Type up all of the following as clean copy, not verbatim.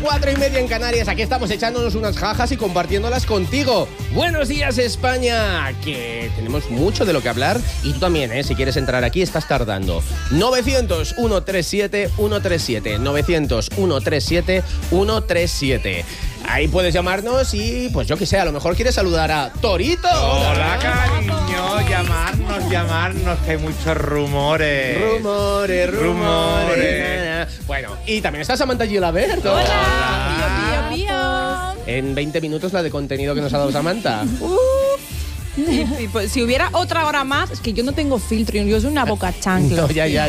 4:30 en Canarias. Aquí estamos echándonos unas jajas y compartiéndolas contigo. Buenos días, España, que tenemos mucho de lo que hablar. Y tú también, si quieres entrar aquí, estás tardando. 900-137-137. 900-137-137. Ahí puedes llamarnos y, pues yo que sé, a lo mejor quieres saludar a Torito. Hola, cariño. Llamarnos, que hay muchos rumores. Rumores. Bueno, y también está Samantha Gilabert. Hola. Pío. En 20 minutos la de contenido que nos ha dado Samantha. Y pues, si hubiera otra hora más, es que yo no tengo filtro, yo soy una boca chancla. No, ya.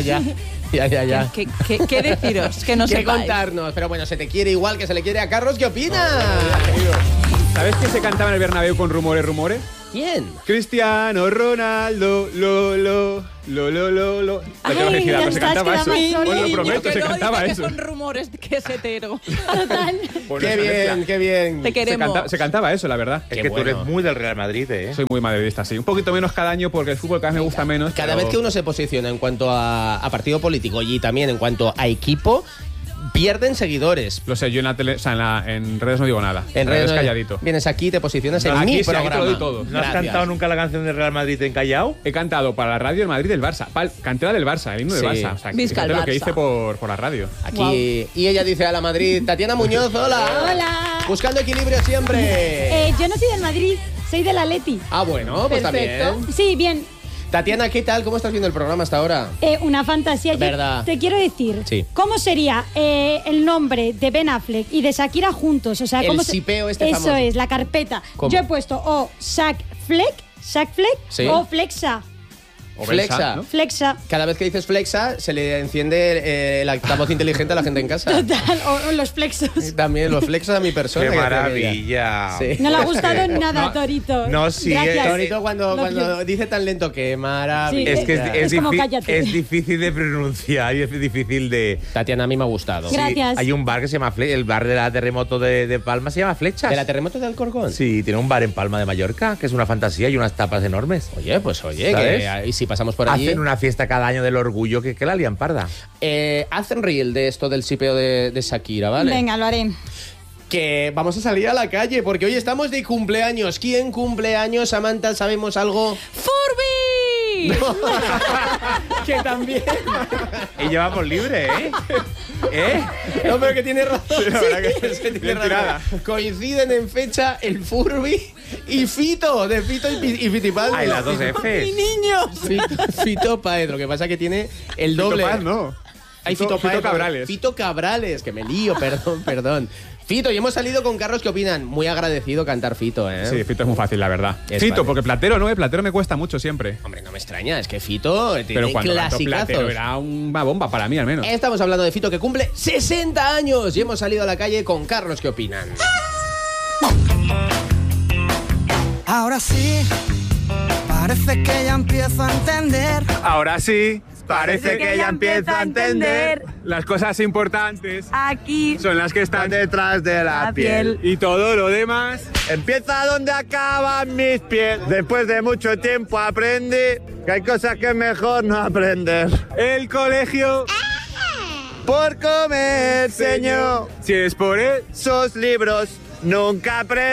¿Qué deciros? Que no ¿Qué sepáis. contarnos? Pero bueno, se te quiere igual que se le quiere a Carlos. ¿Qué opinas? ¿Sabes quién se cantaba en el Bernabéu con rumores? ¿Quién? Cristiano Ronaldo, lo. La tengo que girar, pero se cantaba eso. Os lo prometo, se cantaba eso. Son rumores que es hetero. Total. Qué bien. Te queremos. Se cantaba eso, la verdad. Es que bueno. tú eres muy del Real Madrid, ¿eh? Soy muy madridista, sí. Un poquito menos cada año porque el fútbol cada vez me gusta menos. Cada vez que uno se posiciona en cuanto a partido político y también en cuanto a equipo, pierden seguidores. Lo sé, yo en la tele, o sea, en redes no digo nada. En redes calladito. Vienes aquí, te posicionas en Aquí mi sí, aquí programa. te lo doy todo. ¿No has cantado nunca la canción del Real Madrid en Callao? He cantado para la radio del Madrid del Barça. Canté la del Barça, el himno del Sí. Barça. O sea, Visca fíjate el lo que Barça. hice por la radio. Aquí. Wow. Y ella dice a la Madrid, Tatiana Muñoz, hola. Hola. Buscando equilibrio siempre. Yo no soy del Madrid, soy del Atleti. Ah, bueno, pues Perfecto. también. Sí, bien. Tatiana, ¿qué tal? ¿Cómo estás viendo el programa hasta ahora? Una fantasía. Yo Verdad. te quiero decir, Sí. ¿cómo sería el nombre de Ben Affleck y de Shakira juntos? O sea, El ¿cómo sipeo Eso famoso. es, la carpeta. ¿Cómo? Yo he puesto o Shaq Fleck Sí. o Flexa. O Flexa. Belsa, ¿no? Flexa. Cada vez que dices flexa, se le enciende el altavoz inteligente a la gente en casa. Total, o los flexos. También los flexos a mi persona. ¡Qué que decía maravilla! ella. Sí. No le ha gustado nada, Torito. No, sí, Gracias. Torito cuando Love dice tan lento, qué maravilla. Sí, Es que Es como cállate. es difícil de pronunciar y es difícil de... Tatiana, a mí me ha gustado. Gra- Gracias. Hay un bar que se llama el bar de la Terremoto de Palma se llama Flechas. ¿De la terremoto de Alcorcón? Sí, tiene un bar en Palma de Mallorca, que es una fantasía y unas tapas enormes. Oye, ¿Sabes? y si pasamos por allí. Hacen una fiesta cada año del orgullo que la lían parda. Hacen reel de esto del sipeo de Shakira, ¿vale? Venga, lo haré. Que vamos a salir a la calle porque hoy estamos de cumpleaños. ¿Quién cumple años, Samantha? ¿Sabemos algo? ¡Furby! Que también. Y llevamos libre, ¿eh? No, pero que tiene razón. la verdad que Es que tiene bien razón. tirada. Coinciden en fecha el Furby y Fito, de Fito y Fitipaldi. Hay las dos ¡Mi Fs. niño! Fito Páez, lo que pasa que tiene el Fito doble. Paz, no. Hay Fito Páez, Cabrales. Fito Cabrales, que me lío, perdón. Fito, y hemos salido con Carlos, ¿qué opinan? Muy agradecido cantar Fito, ¿eh? Sí, Fito es muy fácil, la verdad. Es Fito, fácil. porque Platero no, Platero me cuesta mucho siempre. Hombre, no me extraña, es que Fito tiene Pero cuando cantó clasicazos. Platero era una bomba para mí, al menos. Estamos hablando de Fito que cumple 60 años y hemos salido a la calle con Carlos, ¿qué opinan? Ahora sí, parece que ya empiezo a entender. Ahora sí, Parece que ya empieza a entender. Las cosas importantes Aquí. son las que están Detrás de la La piel. y todo lo demás. Empieza donde acaban mis pies. Después de mucho tiempo aprendí que hay cosas que es mejor no aprender. El colegio, Por comer, señor, si es por él, esos libros nunca aprendí.